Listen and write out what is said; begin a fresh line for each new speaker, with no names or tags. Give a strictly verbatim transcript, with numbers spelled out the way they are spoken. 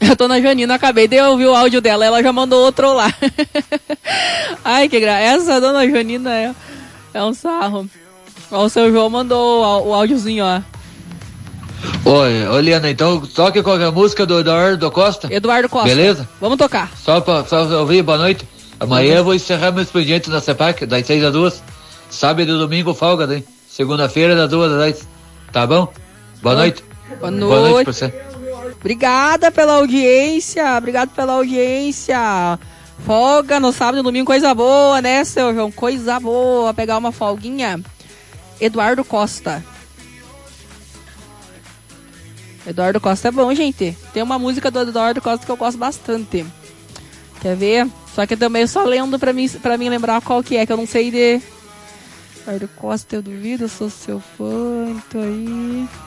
A dona Janina, acabei de ouvir o áudio dela, ela já mandou outro lá. Ai, que graça. Essa dona Janina é, é um sarro. Ó, o seu João mandou o, o áudiozinho, ó.
Oi, ô Liana, então toque qualquer música do Eduardo Costa.
Eduardo Costa.
Beleza?
Vamos tocar.
Só pra, só pra ouvir, boa noite. Amanhã uhum. eu vou encerrar meu expediente na CEPAC, das seis às duas. Sábado e domingo folga, daí. Segunda-feira das duas às dez. Tá bom? Boa noite.
Boa noite.
Boa noite pra você.
Obrigada pela audiência. Obrigado pela audiência. Folga no sábado e domingo, coisa boa, né, seu João? Coisa boa. Pegar uma folguinha. Eduardo Costa. Eduardo Costa é bom, gente. Tem uma música do Eduardo Costa que eu gosto bastante. Quer ver? Só que também só lendo pra mim, pra mim lembrar qual que é, que eu não sei de... Eduardo Costa, eu duvido, eu sou seu fã, tô aí...